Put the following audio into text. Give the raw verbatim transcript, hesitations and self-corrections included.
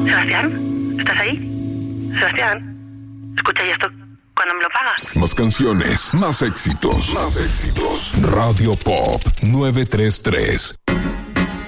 Sebastián, ¿estás ahí? Sebastián, escucha, ¿y esto cuándo me lo pagas? Más canciones, más éxitos, más éxitos. Radio Pop novecientos treinta y tres.